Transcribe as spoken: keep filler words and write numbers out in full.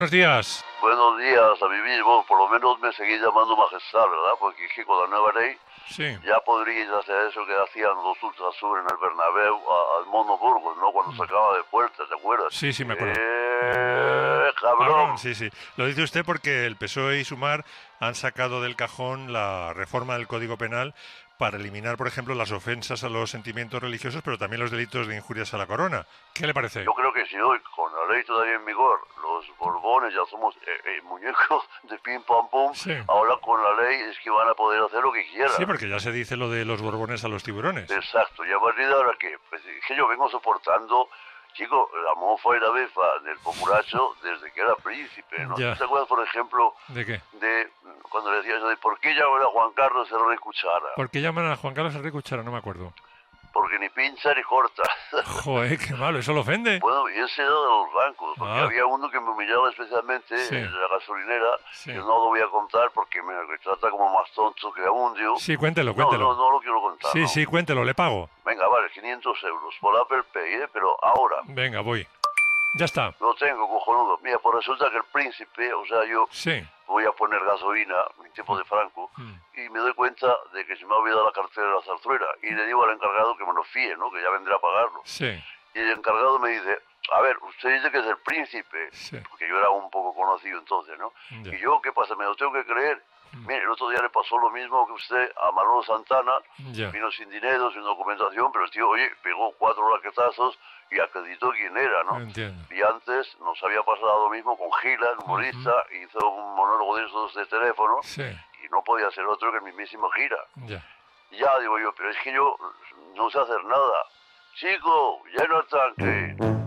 Buenos días. Buenos días a mi mismo, por lo menos me seguís llamando majestad, ¿verdad? Porque es que con la nueva ley Sí, ya podríais hacer eso que hacían los Ultrasur en el Bernabéu a- al Mono Burgos, ¿no? Cuando sacaba de puerta, ¿te acuerdas? sí, sí, me acuerdo. Eh, ¡Eh, cabrón! cabrón, sí, sí. Lo dice usted porque el P S O E y Sumar han sacado del cajón la reforma del Código Penal para eliminar, por ejemplo, las ofensas a los sentimientos religiosos, pero también los delitos de injurias a la corona. ¿Qué le parece? Yo creo que si hoy, con la ley todavía en vigor, los Borbones ya somos eh, eh, muñecos de pim pam pum, Sí, ahora con la ley es que van a poder hacer lo que sí, quieran. porque ya se dice lo de los borbones a los tiburones. Exacto, y a partir de ahora que, pues, es que yo vengo soportando, chico, la mofa y la befa del populacho desde que era príncipe, ¿no? ¿Tú Ya. te acuerdas, por ejemplo, ¿De qué? de mm, cuando le decía eso de por qué llaman a Juan Carlos el rey cuchara? ¿Por qué llaman a Juan Carlos Enrique Cuchara? No me acuerdo. Porque ni pincha ni corta. Joder, qué malo, ¿eso lo ofende? Bueno, y ese era de los bancos, porque Ah, había uno que me humillaba especialmente sí, en la gasolinera, que sí. no lo voy a contar porque me trata como más tonto que a un dio. Sí, cuéntelo, No, no, cuéntelo. no lo quiero contar, Sí, no. sí, cuéntelo, le pago. Venga, vale, quinientos euros por Apple Pay, ¿eh? Pero ahora, Venga, voy. Ya está. lo tengo, cojonudo. Mira, pues resulta que el príncipe, o sea, yo Sí. voy a poner gasolina en tiempo de Franco Mm. y me doy cuenta de que se me ha olvidado la cartera de la zarzuela y le digo al encargado que me lo fíe, ¿no? Que ya vendrá a pagarlo. Sí, Y el encargado me dice, a ver, usted dice que es el príncipe, sí. porque yo era un poco conocido entonces, ¿no? Ya. Y yo, ¿qué pasa? ¿Me lo tengo que creer? Mm. Mire, el otro día le pasó lo mismo que usted a Manolo Santana, Ya. vino sin dinero, sin documentación, pero el tío, oye, pegó cuatro raquetazos y acreditó quién era, ¿no? Entiendo. Y antes nos había pasado lo mismo con Gila, el Ujú. humorista, hizo un monólogo de esos de teléfono Sí. y no podía ser otro que el mismísimo Gira. Ya. Y ya digo yo, pero es que yo no sé hacer nada. Chico, lleno el tanque.